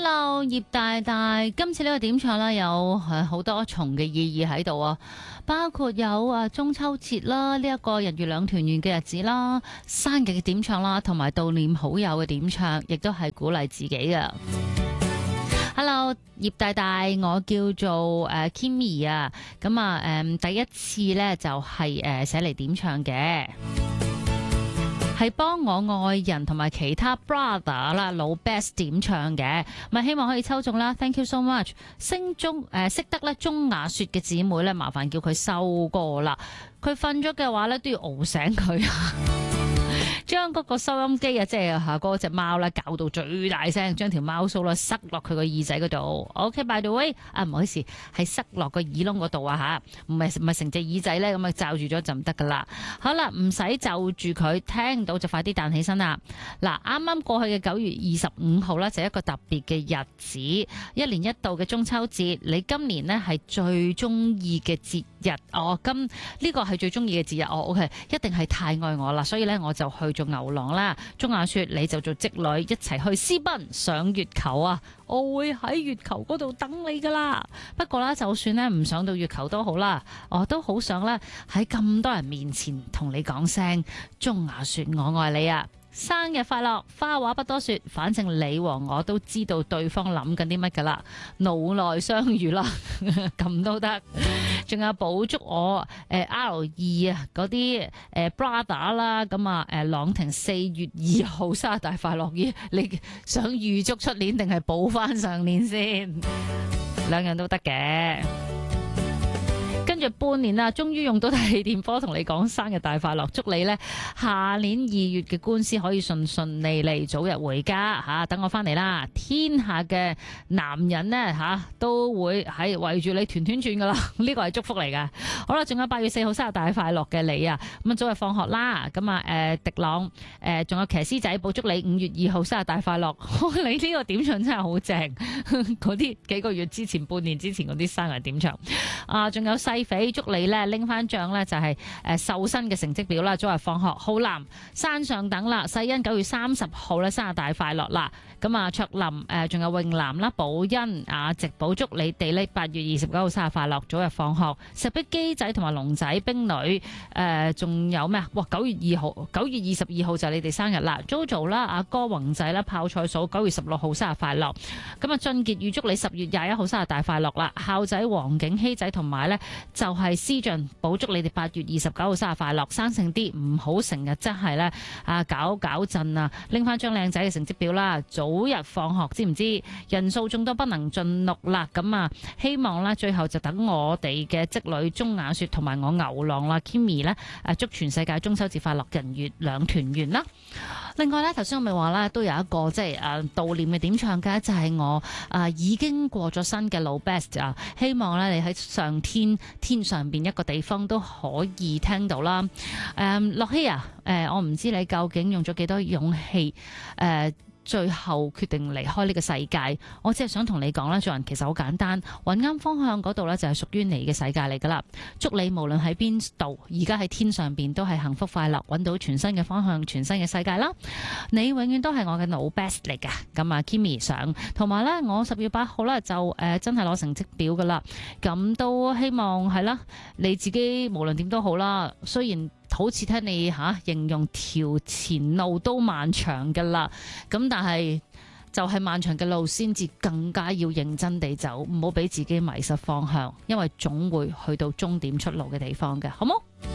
Hello，葉大大，今次呢個點唱呢，有好多重嘅意義喺度啊，包括有中秋節啦，呢一個日月兩團圓嘅日子啦，生日嘅點唱啦，同埋悼念好友嘅點唱，亦都係鼓勵自己嘅。Hello， 葉大大，我叫做Kimmy 啊，咁第一次呢，就係寫嚟點唱嘅。係幫我愛人同埋其他 brother 啦老 best 點唱嘅，咪希望可以抽中啦 ，thank you so much。識得咧鐘雅雪嘅姊妹咧，麻煩叫佢收歌啦。佢瞓咗嘅話咧，都要熬醒佢啊！將嗰個收音機啊，即係嗰隻貓咧，搞到最大聲，將條貓鬚啦塞落佢個耳仔嗰度。OK，by the way， 唔好意思，係塞落個耳窿嗰度啊吓，唔係成隻耳仔咧咁啊罩住咗就唔得噶啦。好啦，唔使就住佢，聽到就快啲彈起身啦。嗱，啱啱過去嘅9月25號咧，就係一個特別嘅日子，一年一度嘅中秋節。你今年呢係最中意嘅節日，呢個係最中意嘅節日，OK， 一定係太愛我啦，所以咧我就去做牛郎啦。鐘雅雪你就做織女，一齊去私奔上月球啊！我會喺月球嗰度等你噶啦。不過啦，就算咧唔上到月球都好啦，我都好想咧喺咁多人面前同你講聲鐘雅雪我愛你啊！生日快樂！花話不多說，反正你和我都知道對方諗緊啲乜噶啦，腦內相遇啦，咁都得。仲有補祝我R2啊嗰啲brother 啦，咁朗廷4月2號生日大快樂！你想預祝出年定係補翻上年先？兩樣都得嘅。跟住半年啦，終於用到第電波同你講生日大快樂，祝你呢下年2月嘅官司可以順順利利早日回家吓，等我翻嚟啦，天下嘅男人呢都會喺圍住你團團轉噶啦，呢個係祝福嚟噶。好啦，仲有8月4號生日大快樂嘅你啊，咁早日放學啦，咁迪朗仲有騎師仔補祝你5月2號生日大快樂，你呢個點唱真係好正，嗰啲幾個月之前、半年之前嗰啲生日點唱仲有細肥祝你咧拎翻獎咧就係瘦身嘅成績表啦，早日放學。浩南山上等啦，世欣9月30號咧生日大快樂啦，咁卓林仲有泳南啦，寶欣直補祝你哋呢8月29號生日快樂，早日放學。石壁基仔同埋龍仔冰女仲有咩啊？哇！9月22號就係你哋生日啦 ，Jojo 啦，阿哥宏仔啦，泡菜嫂9月16號生日快樂。咁俊傑預祝你10月21號生日大快樂啦，孝仔黃景希仔同埋咧就係思俊補祝你哋8月29號生日快樂，生性啲唔好成日真係咧搞震啊，拎翻張靚仔嘅成績表啦，早日放學知唔知？人數眾多不能盡錄啦，咁希望啦最後就等我哋嘅織女鐘雅雪同埋我牛郎啦 Kimmy 咧祝全世界中秋節快樂，人月兩團圓啦。另外咧頭先我咪話啦，都有一個即係悼念嘅點唱嘅，就係我已經過咗身嘅老 best 啊，希望咧你喺上天上邊一個地方都可以聽到啦。樂希啊，我唔知你究竟用咗幾多勇氣最後決定離開呢個世界，我只係想同你講啦，做人其實好簡單，揾啱方向嗰度呢，就係屬於你嘅世界嚟噶啦。祝你無論喺邊度，而家喺天上邊都係幸福快樂，揾到全新嘅方向，全新嘅世界啦。你永遠都係我嘅老 best 嚟噶。咁Kimmy 上，同埋呢，我10月8號呢，就真係攞成績表噶啦。咁都希望係啦，你自己無論點都好啦，雖然好似聽你形容條前路都漫長㗎啦，咁但係就係漫長嘅路先至更加要認真地走，唔好俾自己迷失方向，因為總會去到終點出路嘅地方嘅，好冇？